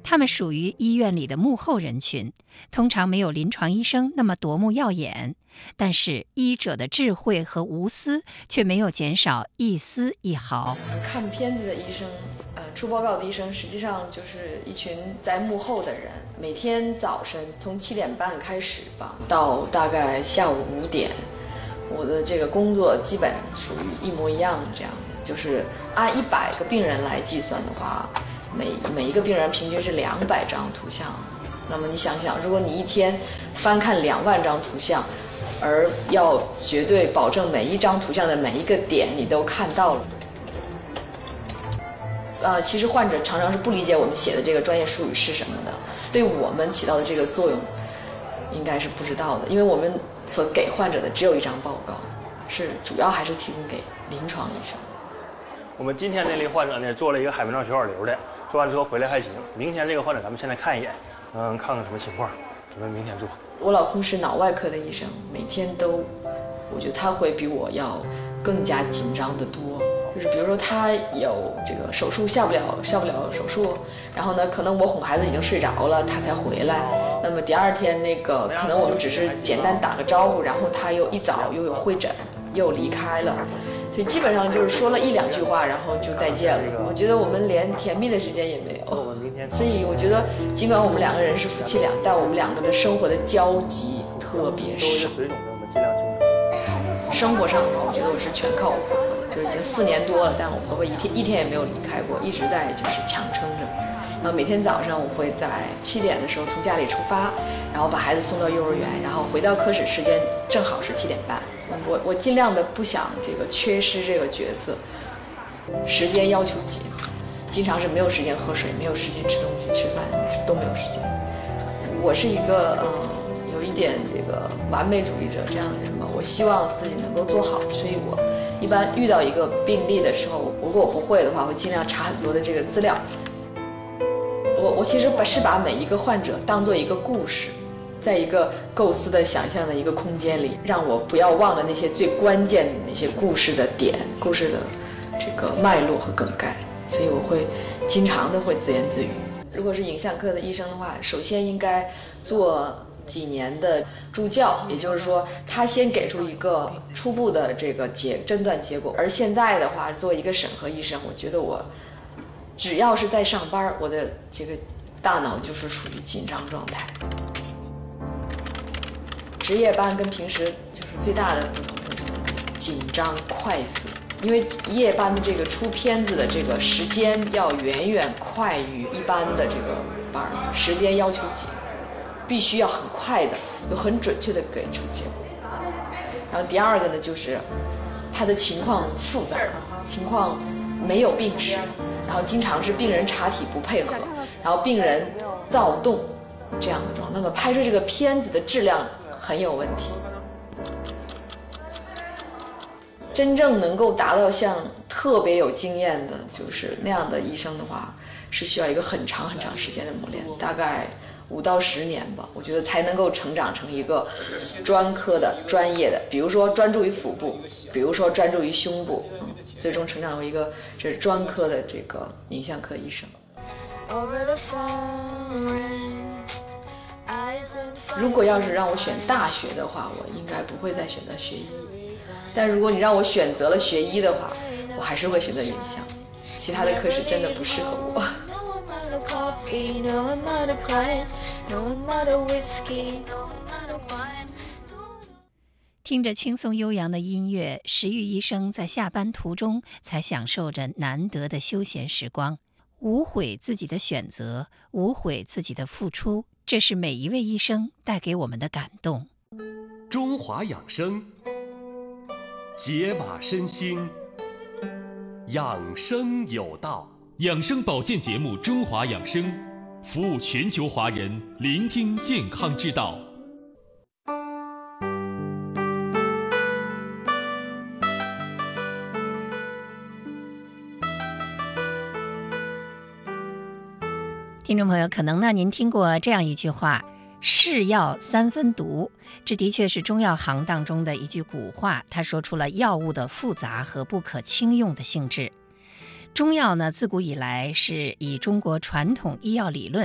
他们属于医院里的幕后人群，通常没有临床医生那么夺目耀眼，但是医者的智慧和无私却没有减少一丝一毫。 看片子的医生，出报告的医生，实际上就是一群在幕后的人。每天早晨从7点半开始吧，到大概下午5点，我的这个工作基本属于一模一样的这样的，就是按100个病人来计算的话，每一个病人平均是200张图像。那么你想想，如果你一天翻看2万张图像，而要绝对保证每一张图像的每一个点你都看到了。其实患者常常是不理解我们写的这个专业术语是什么的，对我们起到的这个作用应该是不知道的，因为我们所给患者的只有一张报告，是主要还是提供给临床医生。 我们今天这类患者呢，做了一个海绵状血管瘤的，做完之后回来还行。明天这个患者咱们现在看一眼，看看什么情况，准备明天做。 我老公是脑外科的医生，每天都，我觉得他会比我要更加紧张得多。就是比如说他有这个手术下不了手术，然后呢，可能我哄孩子已经睡着了，他才回来。那么第2天那个可能我们只是简单打个招呼，然后他又一早又有会诊，又离开了，所以基本上就是说了1、2句话，然后就再见了。我觉得我们连甜蜜的时间也没有。所以我觉得，尽管我们2个人是夫妻俩，但我们2个的生活的交集特别少。生活上，我觉得我是全靠我婆婆。就已经4年多了，但我婆婆一天也没有离开过，一直在就是强撑着。然后每天早上我会在7点的时候从家里出发，然后把孩子送到幼儿园，然后回到科室时间正好是7点半。我尽量的不想这个缺失这个角色，时间要求紧，经常是没有时间喝水，没有时间吃东西、吃饭，都没有时间。我是一个有一点这个完美主义者这样的人吧，我希望自己能够做好，所以我一般遇到一个病例的时候，如果我不会的话，我尽量查很多的这个资料。我其实是把每一个患者当做一个故事，在一个构思的想象的一个空间里，让我不要忘了那些最关键的那些故事的点、故事的这个脉络和梗概。所以我会经常的会自言自语。如果是影像科的医生的话，首先应该做几年的助教，也就是说他先给出一个初步的这个诊断结果。而现在的话，做一个审核医生，我觉得我只要是在上班，我的这个大脑就是属于紧张状态。值夜班跟平时就是最大的不同就是紧张快速，因为夜班的这个出片子的这个时间要远远快于一般的这个班，时间要求紧，必须要很快的又很准确的给出结果。然后第2个呢，就是他的情况复杂，情况没有病史，然后经常是病人查体不配合，然后病人躁动这样的状况，那么拍摄这个片子的质量很有问题。真正能够达到像特别有经验的就是那样的医生的话，是需要一个很长很长时间的磨练，大概5到10年吧，我觉得才能够成长成一个专科的专业的，比如说专注于腹部，比如说专注于胸部，最终成长为一个这是专科的这个影像科医生。如果要是让我选大学的话，我应该不会再选择学医，但如果你让我选择了学医的话，我还是会选择影像，其他的科室真的不适合我。 听着轻松悠扬的音乐，石玉医生在下班途中才享受着难得的休闲时光，无悔自己的选择，无悔自己的付出，这是每一位医生带给我们的感动。 中华养生，解码身心，养生有道。 养生保健节目《中华养生》，服务全球华人，聆听健康之道。 听众朋友，可能呢您听过这样一句话，是药3分毒，这的确是中药行当中的一句古话，它说出了药物的复杂和不可轻用的性质。中药呢，自古以来是以中国传统医药理论